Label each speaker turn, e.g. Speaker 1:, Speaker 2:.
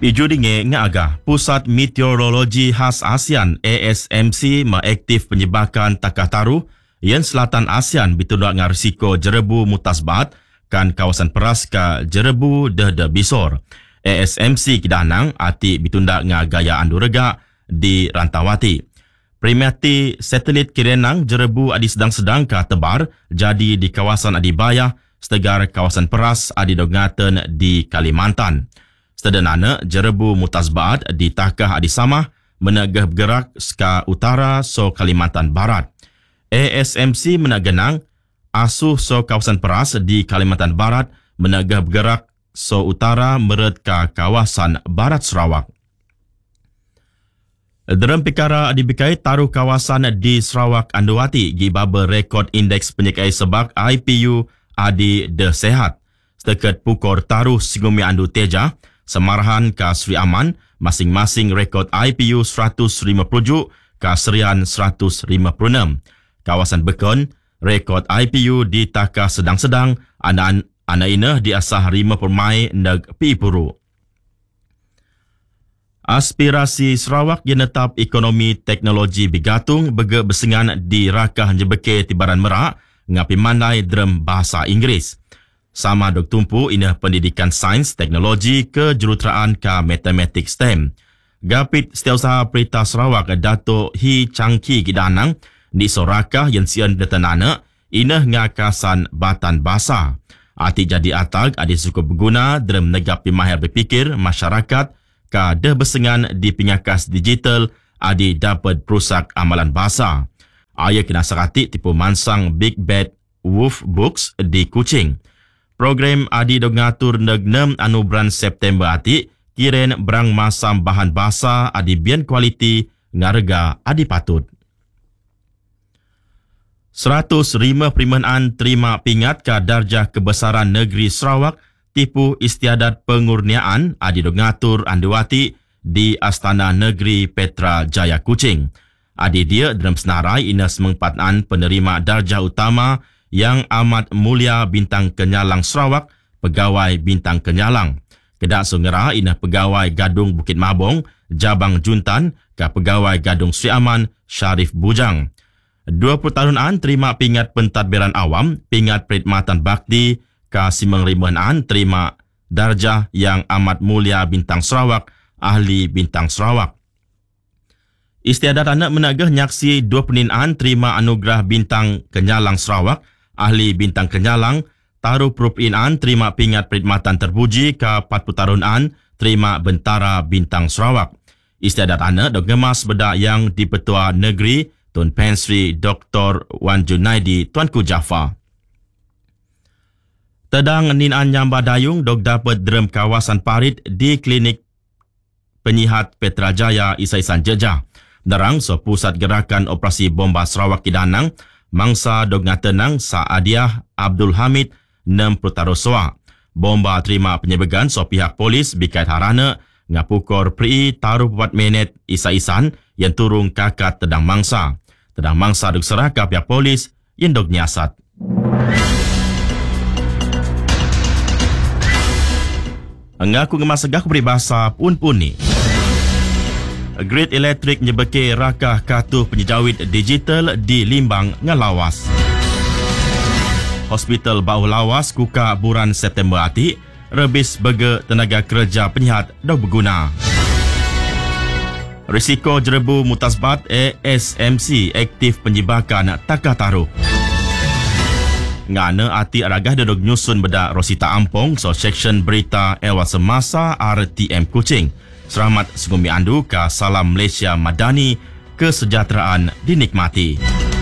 Speaker 1: Biju dinge ngaga Pusat Meteorologi Khas ASEAN ASMC mengaktif penyebakan takah taru yang selatan ASEAN bitundak dengan risiko jerebu mutasbat kan kawasan peras ka jerebu deh bisor. ASMC kidanang ati bitundak dengan gaya andu rega di Rantawati. Primati satelit kirenang jerebu adi sedang-sedang ka tebar jadi di kawasan Adibaya setegar kawasan peras adi dogatan di Kalimantan. Sedenana jerebu mutasbat di Takah Adi Samah menegah bergerak ska utara so Kalimantan Barat. ASMC menagenang asuh so kawasan peras di Kalimantan Barat menegah bergerak so utara meret ka kawasan Barat Sarawak. Dalam perkara dibikai taruh kawasan di Sarawak Anduati gibaba rekod indeks penyekai sebak IPU adi de sehat. Setakat pukor taruh Sigumi Andu Teja Semarahan ka Sri Aman masing-masing rekod IPU 150 ka Serian 156. Kawasan Bekon rekod IPU di Takah sedang-sedang anak inah di asah 5 permai neg Pipuru. Aspirasi Sarawak yang netap ekonomi teknologi bigatung bege besengan di Rakah Jebeke Tibaran Merak ngapi mandai dalam bahasa Inggeris. Sama dok tumpu inah pendidikan sains teknologi kejuruteraan ka matematik STEM. Gapit Setiausaha Perintah Sarawak Dato' Hi Changki Kidanang di Sorakah yang sian detanana inah ngakasan batan bahasa. Ati jadi atag adi suku berguna dalam negapi mahir berfikir masyarakat ka deh besengan di penyakas digital adi dapat perusak amalan bahasa. Aya kena serati tipu mansang Big Bad Wolf Books di Kuching. Program adi dog ngatur neg 6 bulan September ati kiren berang masam bahan bahasa adi bian kualiti ngarga adi patut. 105 perimenaan terima pingat ka darjah kebesaran negeri Sarawak tipu istiadat pengurniaan adi dog ngatur Anduati di Astana Negeri Petra Jaya Kuching. Adi dia dalam senarai inas mengpataan penerima darjah utama yang amat mulia Bintang Kenyalang Sarawak, Pegawai Bintang Kenyalang. Kedak Sungera inah Pegawai Gadung Bukit Mabong, Jabang Juntan, ke Pegawai Gadung Sri Aman, Syarif Bujang. 20 tahunan terima pingat pentadbiran awam, pingat perkhidmatan bakti, ke Simeng Ribuan terima darjah yang amat mulia Bintang Sarawak, Ahli Bintang Sarawak. Istiadat anak menagah nyaksi 2 peninaan terima anugerah Bintang Kenyalang Sarawak, Ahli Bintang Kenyalang, taruh perupinaan terima pingat perkhidmatan terpuji ke 40 tahunan terima Bentara Bintang Sarawak. Istiadat anak dok ngemas bedak yang di Petua Negeri Tun Pensri Dr. Wan Junaidi Tuanku Jafar. Tedang ninaan nyamba dayung dok dapat dalam kawasan parit di klinik penyihat Petrajaya Isaisan Jejah. Derang so pusat gerakan operasi bomba Sarawak Kidanang mangsa dog ngatenang Saadiah Abdul Hamid 60 taruh soa. Bomba terima penyebegan so pihak polis bikait harana ngapukor pri taruh 4 minit Isaisan yang turung kakat tedang mangsa. Tedang mangsa dog serah ke pihak polis yang dog nyiasat. Ngaku ngemasagah peribahasa pun ni. Grid elektrik nyebeke rakah katuh penjawit digital di Limbang ngelawas. Hospital Bauh Lawas kuka bulan September ati, rebis bege tenaga kerja penyihat dah berguna. Risiko jerebu mutasbat ASMC aktif penjibakan takah taruh. Ngana ati aragah dodog nyusun bedak Rosita Ampong so section berita ewas semasa RTM Kuching. Selamat Sungguh Andu ka Salam Malaysia Madani, kesejahteraan dinikmati.